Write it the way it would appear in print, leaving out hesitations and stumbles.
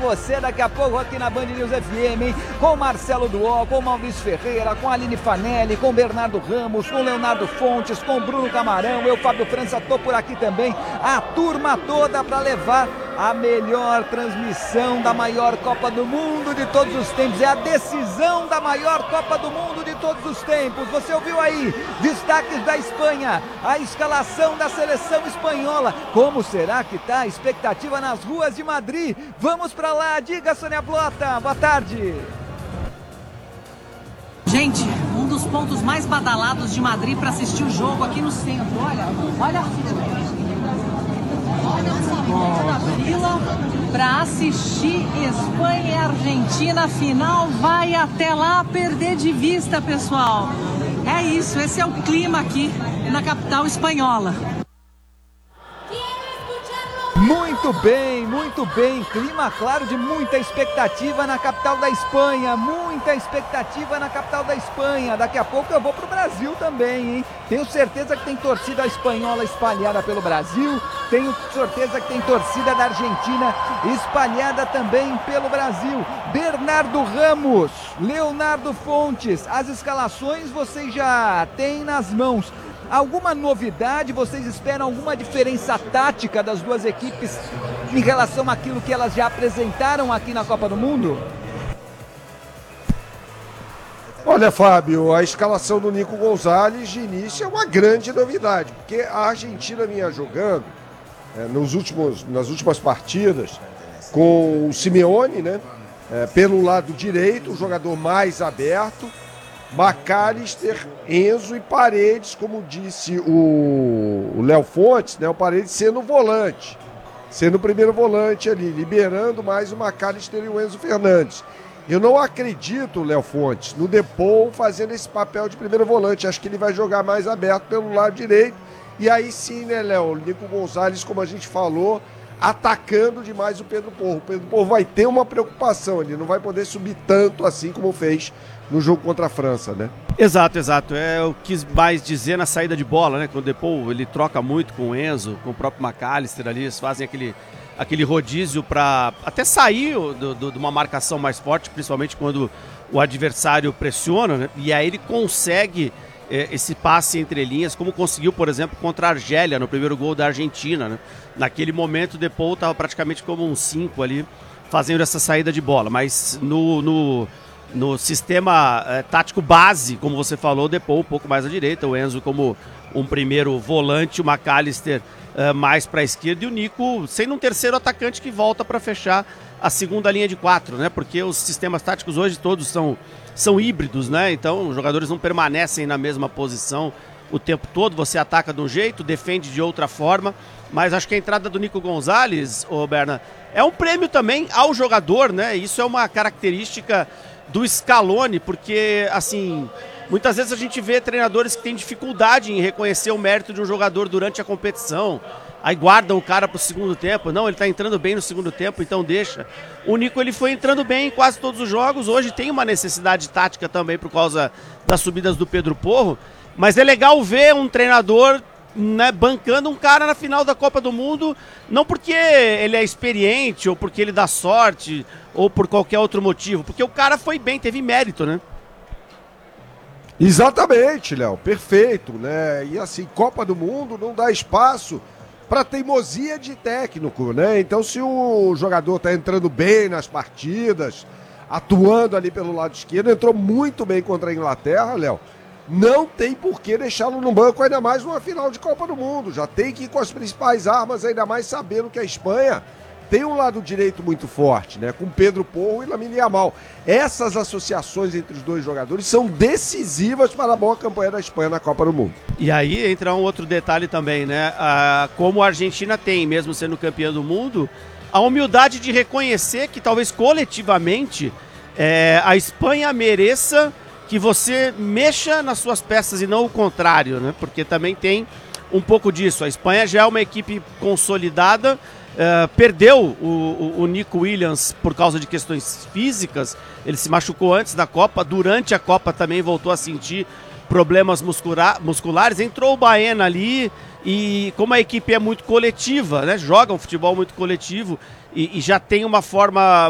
você daqui a pouco aqui na Band News FM, hein? Com Marcelo Duó, com Maurício Ferreira, com Aline Fanelli, com Bernardo Ramos, com Leonardo Fontes, com Bruno Camarão, eu, Fábio França, tô por aqui também, a turma toda para levar a melhor transmissão da maior Copa do Mundo de todos os tempos. É a decisão da maior Copa do Mundo de todos os tempos. Você ouviu aí? Destaques da Espanha, a escalação da seleção espanhola. Como será que tá a expectativa nas ruas de Madrid? Vamos para lá, diga, Sônia Blota. Boa tarde. Gente, um dos pontos mais badalados de Madrid para assistir o jogo aqui no centro. Olha a fila. Olha essa fila para assistir Espanha e Argentina. Final vai até lá perder de vista, pessoal. É isso, esse é o clima aqui na capital espanhola. Muito bem, clima claro de muita expectativa na capital da Espanha, muita expectativa na capital da Espanha. Daqui a pouco eu vou pro Brasil também, hein? Tenho certeza que tem torcida espanhola espalhada pelo Brasil, tenho certeza que tem torcida da Argentina espalhada também pelo Brasil. Bernardo Ramos, Leonardo Fontes, as escalações vocês já têm nas mãos. Alguma novidade? Vocês esperam alguma diferença tática das duas equipes em relação àquilo que elas já apresentaram aqui na Copa do Mundo? Olha, Fábio, a escalação do Nico Gonzalez de início é uma grande novidade, porque a Argentina vinha jogando nas últimas partidas com o Simeone, né? Pelo lado direito, o jogador mais aberto, McAllister, Enzo e Paredes, como disse o Léo Fontes, né? O Paredes sendo volante, sendo o primeiro volante ali, liberando mais o McAllister e o Enzo Fernandes. Eu não acredito, Léo Fontes, no Depou fazendo esse papel de primeiro volante. Acho que ele vai jogar mais aberto pelo lado direito. E aí sim, né, Léo? O Nico Gonzalez, como a gente falou, atacando demais o Pedro Porro. O Pedro Porro vai ter uma preocupação, ele não vai poder subir tanto assim como fez no jogo contra a França, né? Exato. Eu quis mais dizer na saída de bola, né? Quando o Depou, ele troca muito com o Enzo, com o próprio McAllister ali, eles fazem aquele rodízio para até sair de uma marcação mais forte, principalmente quando o adversário pressiona, né? E aí ele consegue esse passe entre linhas, como conseguiu, por exemplo, contra a Argélia, no primeiro gol da Argentina, né? Naquele momento o Depou estava praticamente como um 5 ali, fazendo essa saída de bola, mas no sistema tático base, como você falou, o Depou um pouco mais à direita, o Enzo como um primeiro volante, o McAllister mais para a esquerda e o Nico sendo um terceiro atacante que volta para fechar a segunda linha de 4, né? Porque os sistemas táticos hoje todos são híbridos, né? Então os jogadores não permanecem na mesma posição o tempo todo, você ataca de um jeito, defende de outra forma, mas acho que a entrada do Nico Gonzalez, Berna, é um prêmio também ao jogador, né? Isso é uma característica do Scaloni, porque, assim, muitas vezes a gente vê treinadores que têm dificuldade em reconhecer o mérito de um jogador durante a competição, aí guardam o cara pro segundo tempo, não, ele tá entrando bem no segundo tempo, então deixa. O Nico, ele foi entrando bem em quase todos os jogos, hoje tem uma necessidade tática também por causa das subidas do Pedro Porro, mas é legal ver um treinador, né, bancando um cara na final da Copa do Mundo, não porque ele é experiente ou porque ele dá sorte ou por qualquer outro motivo, porque o cara foi bem, teve mérito, né? Exatamente, Léo, perfeito, né? E assim, Copa do Mundo não dá espaço para teimosia de técnico, né? Então, se o jogador tá entrando bem nas partidas, atuando ali pelo lado esquerdo, entrou muito bem contra a Inglaterra, Léo, não tem por que deixá-lo no banco, ainda mais numa final de Copa do Mundo. Já tem que ir com as principais armas, ainda mais sabendo que a Espanha tem um lado direito muito forte, né? Com Pedro Porro e Lamine Yamal. Essas associações entre os dois jogadores são decisivas para a boa campanha da Espanha na Copa do Mundo. E aí entra um outro detalhe também, né? Como a Argentina tem, mesmo sendo campeã do mundo, a humildade de reconhecer que talvez coletivamente a Espanha mereça que você mexa nas suas peças e não o contrário, né? Porque também tem um pouco disso. A Espanha já é uma equipe consolidada, perdeu o Nico Williams por causa de questões físicas, ele se machucou antes da Copa, durante a Copa também voltou a sentir problemas musculares, entrou o Baena ali e como a equipe é muito coletiva, né? Joga um futebol muito coletivo e já tem uma forma